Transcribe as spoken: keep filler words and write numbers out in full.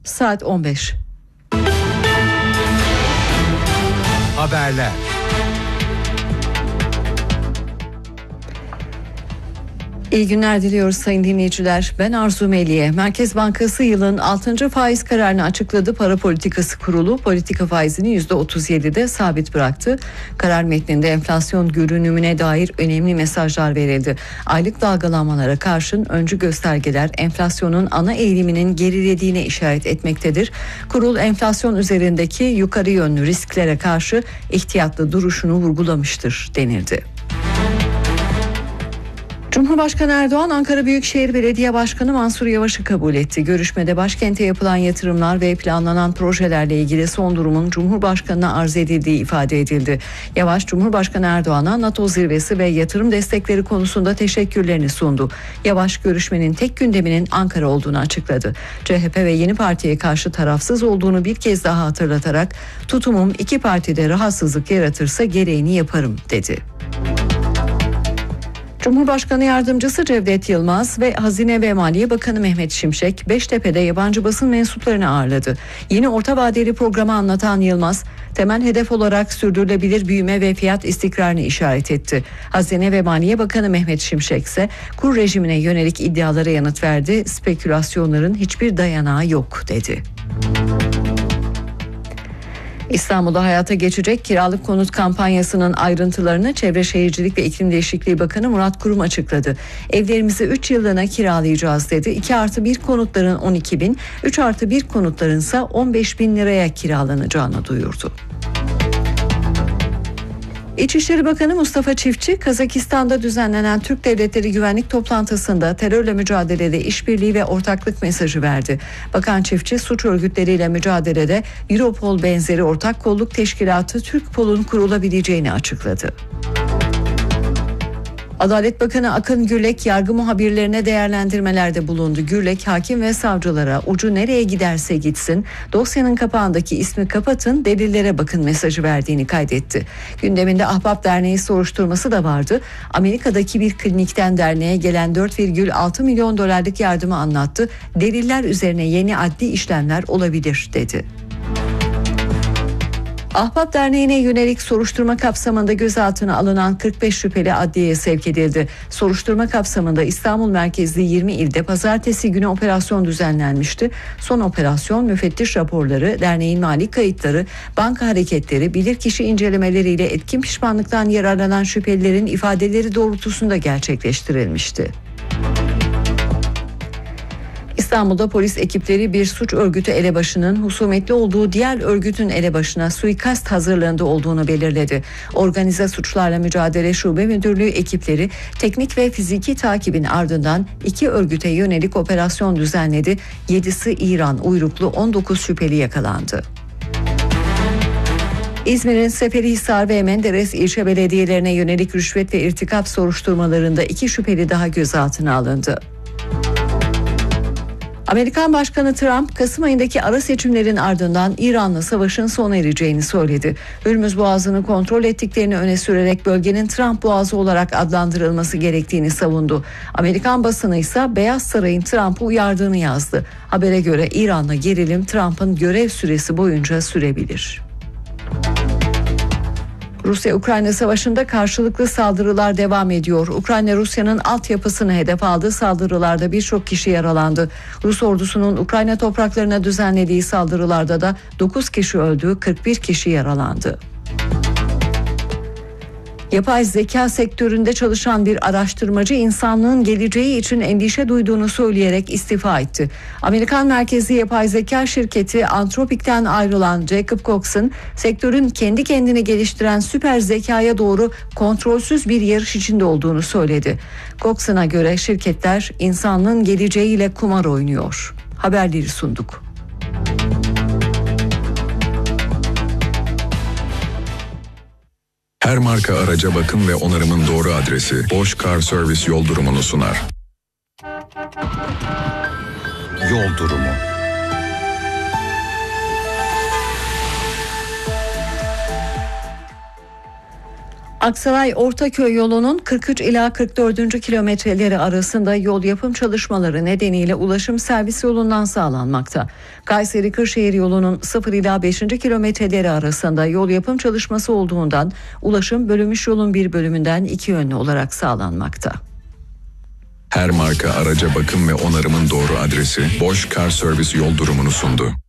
saat on beş. Haberler. İyi günler diliyoruz sayın dinleyiciler. Ben Arzu Meliye. Merkez Bankası yılın altıncı faiz kararını açıkladı. Para Politikası Kurulu politika faizini yüzde otuz yedide sabit bıraktı. Karar metninde enflasyon görünümüne dair önemli mesajlar verildi. Aylık dalgalanmalara karşın öncü göstergeler enflasyonun ana eğiliminin gerilediğine işaret etmektedir. Kurul enflasyon üzerindeki yukarı yönlü risklere karşı ihtiyatlı duruşunu vurgulamıştır denildi. Cumhurbaşkanı Erdoğan, Ankara Büyükşehir Belediye Başkanı Mansur Yavaş'ı kabul etti. Görüşmede başkente yapılan yatırımlar ve planlanan projelerle ilgili son durumun Cumhurbaşkanı'na arz edildiği ifade edildi. Yavaş, Cumhurbaşkanı Erdoğan'a NATO zirvesi ve yatırım destekleri konusunda teşekkürlerini sundu. Yavaş, görüşmenin tek gündeminin Ankara olduğunu açıkladı. C H P ve Yeni Parti'ye karşı tarafsız olduğunu bir kez daha hatırlatarak tutumum iki partide rahatsızlık yaratırsa gereğini yaparım dedi. Cumhurbaşkanı Yardımcısı Cevdet Yılmaz ve Hazine ve Maliye Bakanı Mehmet Şimşek Beştepe'de yabancı basın mensuplarını ağırladı. Yeni orta vadeli programı anlatan Yılmaz, temel hedef olarak sürdürülebilir büyüme ve fiyat istikrarını işaret etti. Hazine ve Maliye Bakanı Mehmet Şimşek ise kur rejimine yönelik iddialara yanıt verdi. Spekülasyonların hiçbir dayanağı yok dedi. İstanbul'da hayata geçecek kiralık konut kampanyasının ayrıntılarını Çevre Şehircilik ve İklim Değişikliği Bakanı Murat Kurum açıkladı. Evlerimizi üç yıllığına kiralayacağız dedi. iki artı bir konutların on iki bin, üç artı bir konutların ise on beş bin liraya kiralanacağını duyurdu. İçişleri Bakanı Mustafa Çiftçi, Kazakistan'da düzenlenen Türk Devletleri Güvenlik Toplantısı'nda terörle mücadelede işbirliği ve ortaklık mesajı verdi. Bakan Çiftçi, suç örgütleriyle mücadelede Europol benzeri ortak kolluk teşkilatı Türkpol'un kurulabileceğini açıkladı. Adalet Bakanı Akın Gürlek yargı muhabirlerine değerlendirmelerde bulundu. Gürlek, hakim ve savcılara ucu nereye giderse gitsin dosyanın kapağındaki ismi kapatın, delillere bakın mesajı verdiğini kaydetti. Gündeminde Ahbap Derneği soruşturması da vardı. Amerika'daki bir klinikten derneğe gelen dört virgül altı milyon dolarlık yardımı anlattı. Deliller üzerine yeni adli işlemler olabilir dedi. Ahbap Derneği'ne yönelik soruşturma kapsamında gözaltına alınan kırk beş şüpheli adliyeye sevk edildi. Soruşturma kapsamında İstanbul merkezli yirmi ilde pazartesi günü operasyon düzenlenmişti. Son operasyon müfettiş raporları, derneğin mali kayıtları, banka hareketleri, bilirkişi incelemeleriyle etkin pişmanlıktan yararlanan şüphelilerin ifadeleri doğrultusunda gerçekleştirilmişti. İstanbul'da polis ekipleri bir suç örgütü elebaşının husumetli olduğu diğer örgütün elebaşına suikast hazırlığında olduğunu belirledi. Organize Suçlarla Mücadele Şube Müdürlüğü ekipleri teknik ve fiziki takibin ardından iki örgüte yönelik operasyon düzenledi. Yedisi İran uyruklu, on dokuz şüpheli yakalandı. İzmir'in Seferihisar ve Menderes ilçe belediyelerine yönelik rüşvet ve irtikap soruşturmalarında iki şüpheli daha gözaltına alındı. Amerikan Başkanı Trump, Kasım ayındaki ara seçimlerin ardından İran'la savaşın sona ereceğini söyledi. Hürmüz Boğazı'nı kontrol ettiklerini öne sürerek bölgenin Trump Boğazı olarak adlandırılması gerektiğini savundu. Amerikan basını ise Beyaz Saray'ın Trump'ı uyardığını yazdı. Habere göre İran'la gerilim Trump'ın görev süresi boyunca sürebilir. Rusya-Ukrayna savaşında karşılıklı saldırılar devam ediyor. Ukrayna Rusya'nın altyapısını hedef aldı. Saldırılarda birçok kişi yaralandı. Rus ordusunun Ukrayna topraklarına düzenlediği saldırılarda da dokuz kişi öldü, kırk bir kişi yaralandı. Yapay zeka sektöründe çalışan bir araştırmacı insanlığın geleceği için endişe duyduğunu söyleyerek istifa etti. Amerikan merkezli yapay zeka şirketi Anthropic'ten ayrılan Jacob Cox'un sektörün kendi kendini geliştiren süper zekaya doğru kontrolsüz bir yarış içinde olduğunu söyledi. Cox'una göre şirketler insanlığın geleceğiyle kumar oynuyor. Haberleri sunduk. Her marka araca bakım ve onarımın doğru adresi Bosch Car Service yol durumunu sunar. Yol durumu. Aksaray Ortaköy yolunun kırk üç ila kırk dördüncü kilometreleri arasında yol yapım çalışmaları nedeniyle ulaşım servis yolundan sağlanmakta. Kayseri Kırşehir yolunun sıfır ila beşinci kilometreleri arasında yol yapım çalışması olduğundan ulaşım bölünmüş yolun bir bölümünden iki yönlü olarak sağlanmakta. Her marka araca bakım ve onarımın doğru adresi Bosch Car Service yol durumunu sundu.